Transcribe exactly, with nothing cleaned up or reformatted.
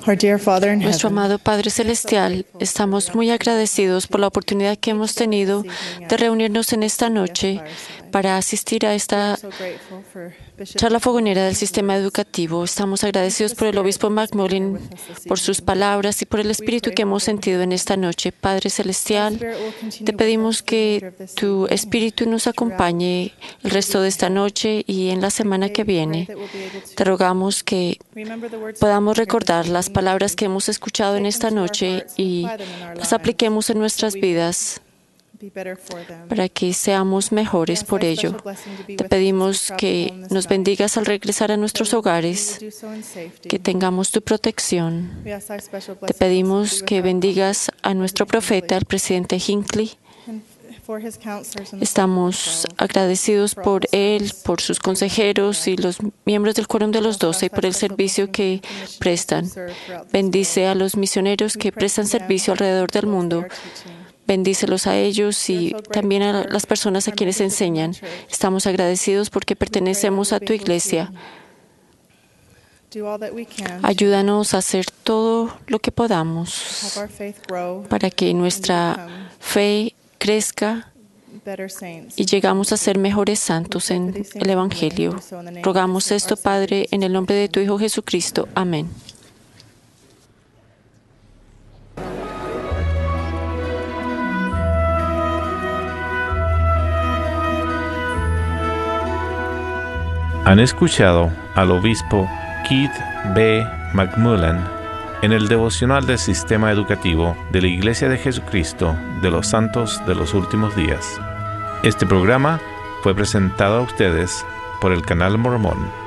Our dear Father in Nuestro heaven, amado Padre Celestial, estamos muy agradecidos por la oportunidad que hemos tenido de reunirnos en esta noche para asistir a esta so grateful for Bishop charla fogonera del sistema educativo. Estamos agradecidos por el obispo McMullen, por sus palabras y por el espíritu que hemos sentido en esta noche. Padre Celestial, te pedimos que tu espíritu nos acompañe el resto de esta noche y en la semana que viene. Te rogamos que podamos recordar las palabras que hemos escuchado en esta noche y las apliquemos en nuestras vidas para que seamos mejores por ello. Te pedimos que nos bendigas al regresar a nuestros hogares, que tengamos tu protección. Te pedimos que bendigas a nuestro profeta, el presidente Hinckley. Estamos agradecidos por él, por sus consejeros y los miembros del Quórum de los Doce y por el servicio que prestan. Bendice a los misioneros que prestan servicio alrededor del mundo. Bendícelos a ellos y también a las personas a quienes enseñan. Estamos agradecidos porque pertenecemos a tu iglesia. Ayúdanos a hacer todo lo que podamos para que nuestra fe crezca y llegamos a ser mejores santos en el Evangelio. Rogamos esto, Padre, en el nombre de tu Hijo Jesucristo. Amén. Han escuchado al obispo Keith B. McMullen en el devocional del Sistema Educativo de la Iglesia de Jesucristo de los Santos de los Últimos Días. Este programa fue presentado a ustedes por el Canal Mormón.